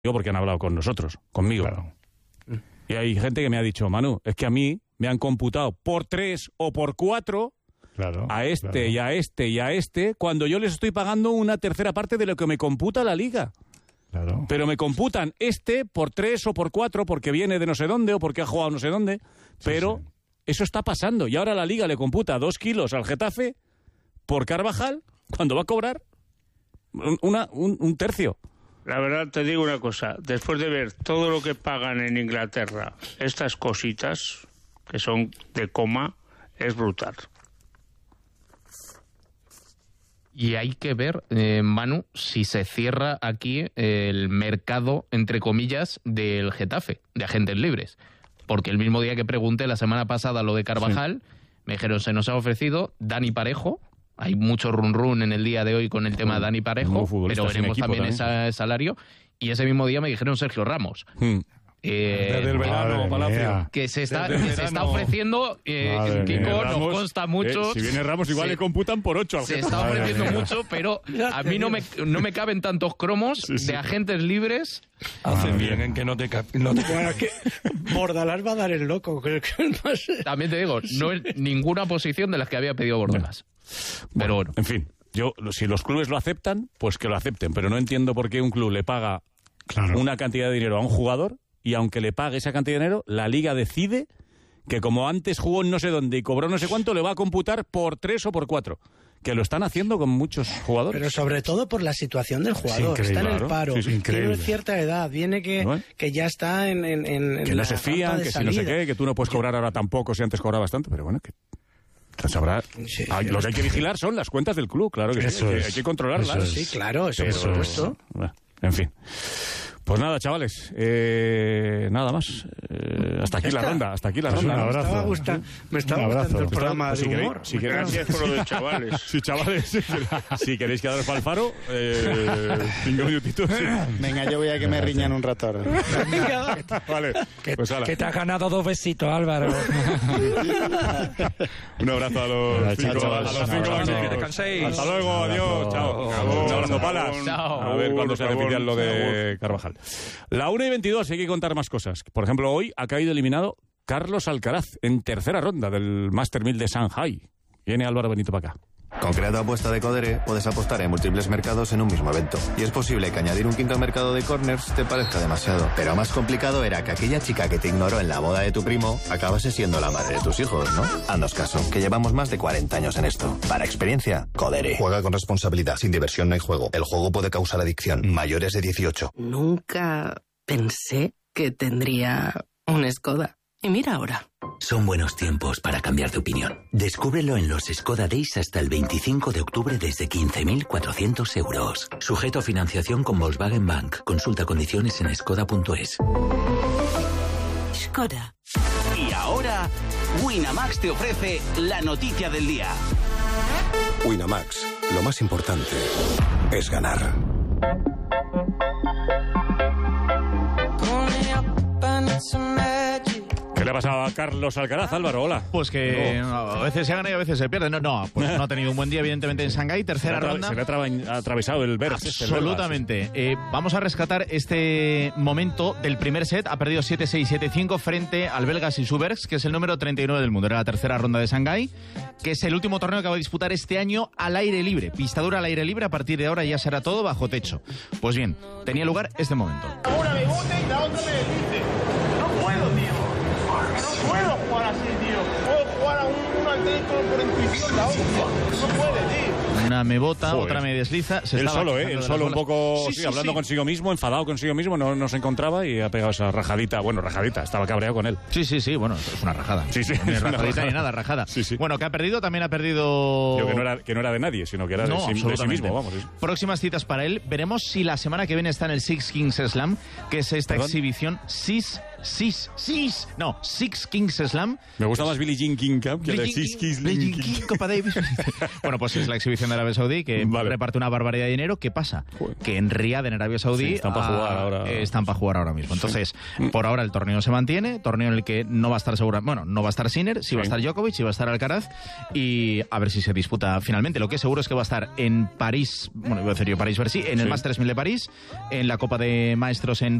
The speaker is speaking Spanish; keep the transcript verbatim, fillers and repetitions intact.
Digo porque han hablado con nosotros, conmigo. Claro. Y hay gente que me ha dicho, Manu, es que a mí me han computado por tres o por cuatro Claro, a este claro. y a este y a este, cuando yo les estoy pagando una tercera parte de lo que me computa la liga. Claro. Pero me computan este por tres o por cuatro porque viene de no sé dónde o porque ha jugado no sé dónde. Pero sí. eso está pasando. Y ahora la liga le computa dos kilos al Getafe por Carvajal cuando va a cobrar una, un, un tercio. La verdad te digo una cosa, después de ver todo lo que pagan en Inglaterra, estas cositas, que son de coma, es brutal. Y hay que ver, eh, Manu, si se cierra aquí el mercado, entre comillas, del Getafe, de agentes libres. Porque el mismo día que pregunté la semana pasada lo de Carvajal, sí. me dijeron, se nos ha ofrecido Dani Parejo. Hay mucho run run en el día de hoy con el tema de Dani Parejo, pero veremos también, también ese salario. Y ese mismo día me dijeron Sergio Ramos. Hmm. Eh, Desde el verano, Palacio. Que se está, que se está ofreciendo, eh, Kiko, nos Ramos, consta mucho. Eh, si viene Ramos, igual se, le computan por ocho. Al se está ofreciendo mía. mucho, pero a mí no me, no me caben tantos cromos sí, sí. de agentes libres. Hacen bien en que no te... No te... Bueno, que Bordalás va a dar el loco. Creo que no sé. También te digo, no es ninguna posición de las que había pedido Bordalás. Pero bueno. En fin, yo si los clubes lo aceptan, pues que lo acepten. Pero no entiendo por qué un club le paga claro. una cantidad de dinero a un jugador y aunque le pague esa cantidad de dinero, la liga decide que como antes jugó en no sé dónde y cobró no sé cuánto, le va a computar por tres o por cuatro. Que lo están haciendo con muchos jugadores. Pero sobre todo por la situación del jugador. Sí, está en el paro, sí, sí, tiene cierta edad, viene que, ¿no? que ya está en, en, en que no la se fían, que si no sé qué, que tú no puedes cobrar ahora tampoco si antes cobrabas tanto, pero bueno, que... Sabrá. Sí, ah, lo que hay que vigilar son las cuentas del club, claro que eso sí, hay, es, que, hay que controlarlas. Es. Sí, claro, eso pero, por supuesto. Bueno, en fin. Pues nada, chavales, eh, nada más. Eh, hasta aquí la ronda, hasta aquí la pues ronda. Un abrazo. Me estaba gustando, me estaba gustando el programa pues de si humor. Queréis, si queréis, Gracias por lo de chavales. Sí, chavales, si queréis quedaros para el faro, eh, cinco minutitos. Sí. Venga, yo voy a que me riñan un rato ahora. Vale, que, pues que te has ganado dos besitos, Álvaro. Un abrazo a los cinco, chao, a los chao, cinco chao, chao, que descanséis. Hasta luego, adiós, chao. Un abrazo, Palas. Chao. A ver cuándo se repite lo de Carvajal. La una y veintidós, hay que contar más cosas. Por ejemplo, hoy ha caído eliminado Carlos Alcaraz en tercera ronda del Master mil de Shanghai. Viene Álvaro Benito para acá. Con Creado Apuesta de Codere puedes apostar en múltiples mercados en un mismo evento. Y es posible que añadir un quinto mercado de corners te parezca demasiado. Pero más complicado era que aquella chica que te ignoró en la boda de tu primo acabase siendo la madre de tus hijos, ¿no? Haznos caso, que llevamos más de cuarenta años en esto. Para experiencia, Codere. Juega con responsabilidad. Sin diversión no hay juego. El juego puede causar adicción. Mayores de dieciocho. Nunca pensé que tendría un Skoda. Y mira ahora. Son buenos tiempos para cambiar de opinión. Descúbrelo en los Skoda Days hasta el veinticinco de octubre desde quince mil cuatrocientos euros. Sujeto a financiación con Volkswagen Bank. Consulta condiciones en skoda punto es. Skoda. Y ahora, Winamax te ofrece la noticia del día. Winamax, lo más importante es ganar. ¿Qué le ha pasado a Carlos Alcaraz, Álvaro? Hola. Pues que no. a veces se gana y a veces se pierde. No, no, pues no ha tenido un buen día, evidentemente, en Shanghái. Tercera se ronda. Se le ha tra- atravesado el Berz. Absolutamente. Este, el eh, vamos a rescatar este momento del primer set. Ha perdido siete seis, siete cinco frente al belga Sisubergs, que es el número treinta y nueve del mundo. Era la tercera ronda de Shanghái, que es el último torneo que va a disputar este año al aire libre. Pista dura al aire libre. A partir de ahora ya será todo bajo techo. Pues bien, tenía lugar este momento. Una me bote y la otra me deslice. No puedo, tío. No puedo jugar así, tío. Puedo jugar a un, uno al techo por intuición, la otra. No puede, tío. Una me bota, Joder. Otra me desliza. Se él solo, ¿eh? Él solo un poco, sí, sí, sí, hablando sí. consigo mismo, enfadado consigo mismo, no, no se encontraba y ha pegado esa rajadita. Bueno, rajadita, estaba cabreado con él. Sí, sí, sí, bueno, es una rajada. Sí, sí. Ni rajadita rajada. ni nada, rajada. Sí, sí. Bueno, que ha perdido, también ha perdido... Yo que no era, que no era de nadie, sino que era no, de, sí, de sí mismo, vamos. Sí. Próximas citas para él. Veremos si la semana que viene está en el Six Kings Slam, que es esta ¿Perdón? exhibición. Six, Six, Six, no, Six Kings Slam. Me gusta más Billie Jean King Cup, que le Copa Davis. Bueno, pues es la exhibición de Arabia Saudí que vale. reparte una barbaridad de dinero. ¿Qué pasa? Joder. Que en Riad, en Arabia Saudí, sí, están para jugar ahora. Eh, están para jugar ahora mismo. Entonces, sí. por ahora el torneo se mantiene, torneo en el que no va a estar segura, bueno, no va a estar Sinner, sí, sí va a estar Djokovic, sí va a estar Alcaraz, y a ver si se disputa finalmente. Lo que es seguro es que va a estar en París, bueno, iba a decir yo París-Bercy, en el sí. Masters mil de París, en la Copa de Maestros en